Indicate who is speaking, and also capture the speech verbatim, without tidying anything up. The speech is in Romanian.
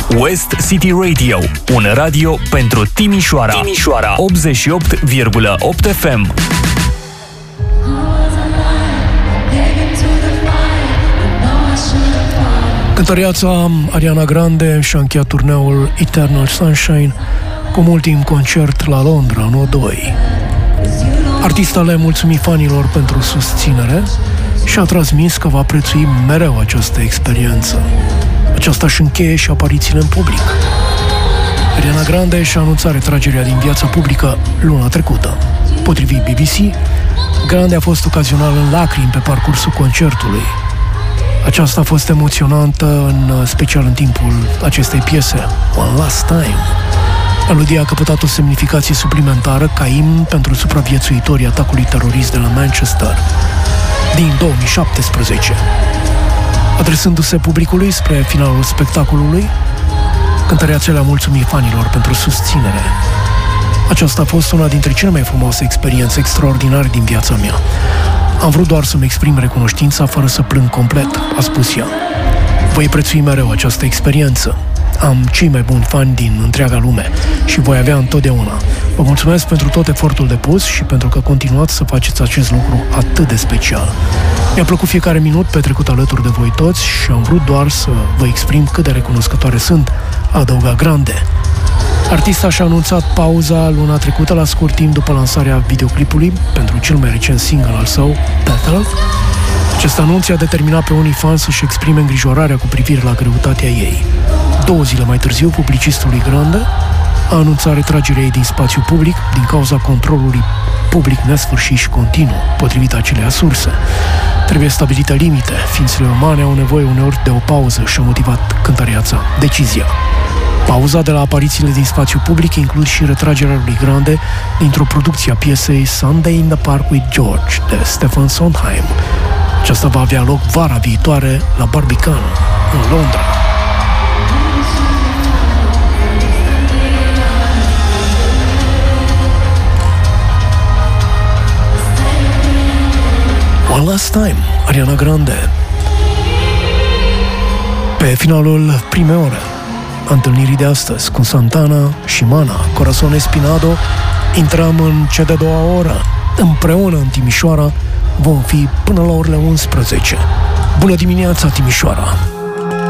Speaker 1: West City Radio, un radio pentru Timișoara. Timișoara optzeci și opt virgulă opt F M.
Speaker 2: Cântăreața Ariana Grande și-a încheiat turneul Eternal Sunshine cu un ultim concert la Londra în O doi. Artista le-a mulțumit fanilor pentru susținere și a transmis că va prețui mereu această experiență. Aceasta își încheie și aparițiile în public. Ariana Grande și-a anunțat retragerea din viața publică luna trecută. Potrivit B B C, Grande a fost ocazional în lacrimi pe parcursul concertului. Aceasta a fost emoționantă, în special în timpul acestei piese, One Last Time. Melodia a căpătat o semnificație suplimentară ca imn pentru supraviețuitorii atacului terorist de la Manchester din două mii șaptesprezece. Adresându-se publicului spre finalul spectacolului, cântăreața le-a mulțumit fanilor pentru susținere. Aceasta a fost una dintre cele mai frumoase experiențe extraordinare din viața mea. Am vrut doar să-mi exprim recunoștința fără să plâng complet, a spus ea. Voi prețui mereu această experiență. Am cei mai buni fani din întreaga lume și voi avea întotdeauna. Vă mulțumesc pentru tot efortul depus și pentru că continuați să faceți acest lucru atât de special. Mi-a plăcut fiecare minut petrecut alături de voi toți și am vrut doar să vă exprim cât de recunoscătoare sunt, a adăugat Grande. Artista și-a anunțat pauza luna trecută la scurt timp după lansarea videoclipului pentru cel mai recent single al său, Battle. Acest anunț a determinat pe unii fani să-și exprime îngrijorarea cu privire la greutatea ei. Două zile mai târziu, publicistul lui Grande a anunțat retragerea ei din spațiu public din cauza controlului public nesfârșit și continuu, potrivit acelea surse. Trebuie stabilite limite, ființele umane au nevoie uneori de o pauză și a motivat cântăreața decizia. Pauza de la aparițiile din spațiu public includ și retragerea lui Grande dintr-o producție a piesei Sunday in the Park with George de Stephen Sondheim. Aceasta va avea loc vara viitoare la Barbican, în Londra. One Last Time, Ariana Grande. Pe finalul primei ore a întâlnirii de astăzi cu Santana și Mana, Corazon Espinado, intrăm în cea de-a doua oră. Împreună în Timișoara vom fi până la orele unsprezece. Bună dimineața, Timișoara!